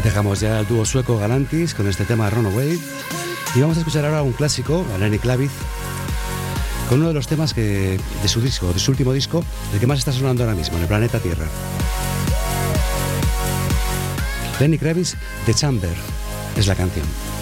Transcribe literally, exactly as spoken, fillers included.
Dejamos ya el dúo sueco Galantis con este tema Runaway y vamos a escuchar ahora un clásico, a Lenny Kravitz, con uno de los temas que, de su disco, de su último disco, el que más está sonando ahora mismo en el planeta Tierra. Lenny Kravitz, The Chamber es la canción.